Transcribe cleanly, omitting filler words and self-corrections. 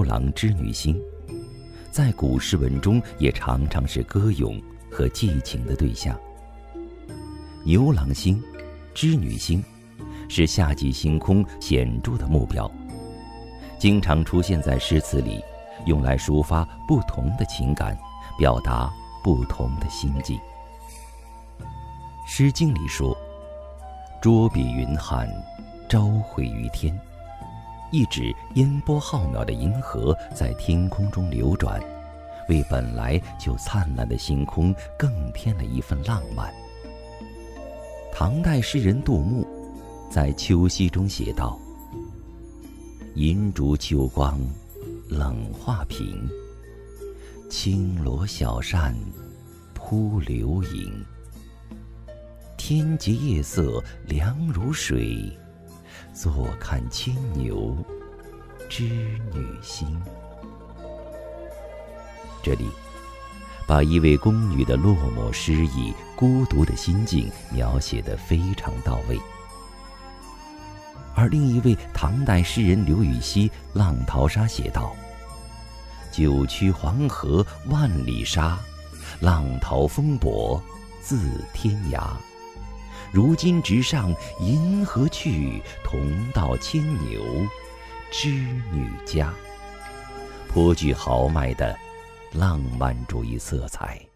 郎织女星，在古诗文中也常常是歌咏和寄情的对象。牛郎星、织女星是夏季星空显著的目标，经常出现在诗词里，用来抒发不同的情感，表达不同的心境。《诗经》里说：“捉彼云汉，朝回于天”，意指烟波浩渺的银河在天空中流转，为本来就灿烂的星空更添了一份浪漫。唐代诗人杜牧在《秋夕》中写道：“银烛秋光冷画屏，轻罗小扇扑流萤。天洁夜色凉如水，坐看牵牛织女星。”这里把一位宫女的落寞失意、孤独的心境描写得非常到位。而另一位唐代诗人刘禹锡《浪淘沙》写道：“九曲黄河万里沙，浪淘风簸自天涯。如今直上银河去，同到牵牛织女家。”颇具豪迈的浪漫主义色彩。